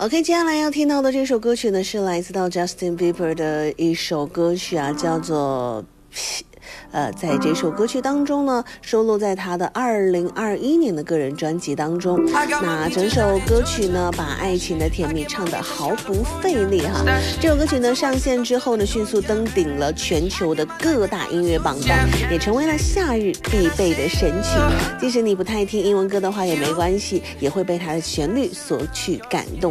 OK， 接下来要听到的这首歌曲呢，是来自到 Justin Bieber 的一首歌曲啊，叫做在这首歌曲当中呢，收录在他的2021年的个人专辑当中。那整首歌曲呢，把爱情的甜蜜唱得毫不费力哈。这首歌曲呢上线之后呢，迅速登顶了全球的各大音乐榜单，也成为了夏日必备的神曲。即使你不太听英文歌的话也没关系，也会被它的旋律所去感动。